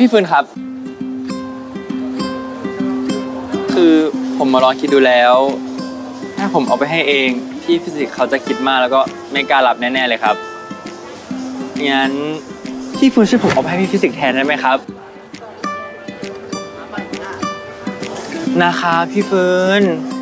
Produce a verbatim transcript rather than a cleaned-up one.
พี่ฟืนครับคือผมมาลองคิดดูแล้วถ้าผมเอาไปให้เองพี่ฟิสิกส์เขาจะคิดมากแล้วก็ไม่กล้ารับแน่ๆเลยครับงั้นพี่ฟืนช่วยผมเอาไปให้พี่ฟิสิกส์แทนได้ไหมครับนะครับพี่ฟืน